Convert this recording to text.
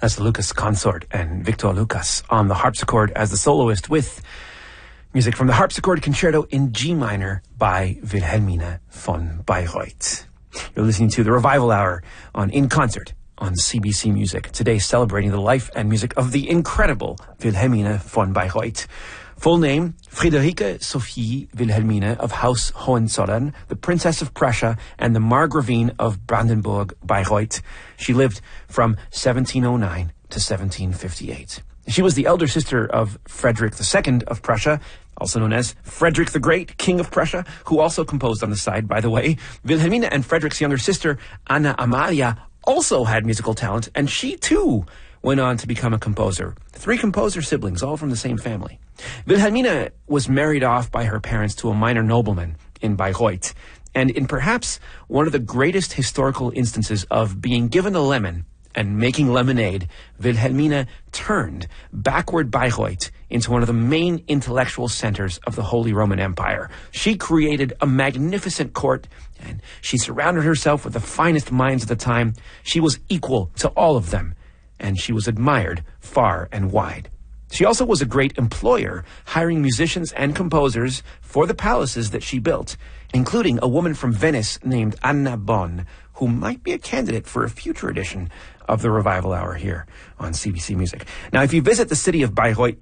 That's the Lucas Consort and Victor Lucas on the harpsichord as the soloist, with music from the Harpsichord Concerto in G minor by Wilhelmine von Bayreuth. You're listening to the Revival Hour on In Concert on CBC Music, today celebrating the life and music of the incredible Wilhelmine von Bayreuth. Full name, Friederike Sophie Wilhelmine of House Hohenzollern, the Princess of Prussia and the Margravine of Brandenburg-Bayreuth. She lived from 1709 to 1758. She was the elder sister of Frederick II of Prussia, also known as Frederick the Great, King of Prussia, who also composed on the side, by the way. Wilhelmine and Frederick's younger sister, Anna Amalia, also had musical talent, and she too went on to become a composer. 3 composer siblings, all from the same family. Wilhelmine was married off by her parents to a minor nobleman in Bayreuth, and in perhaps one of the greatest historical instances of being given a lemon and making lemonade, Wilhelmine turned backward Bayreuth into one of the main intellectual centers of the Holy Roman Empire. She created a magnificent court, and she surrounded herself with the finest minds of the time. She was equal to all of them, and she was admired far and wide. She also was a great employer, hiring musicians and composers for the palaces that she built, including a woman from Venice named Anna Bonn, who might be a candidate for a future edition of the Revival Hour here on CBC Music. Now, if you visit the city of Bayreuth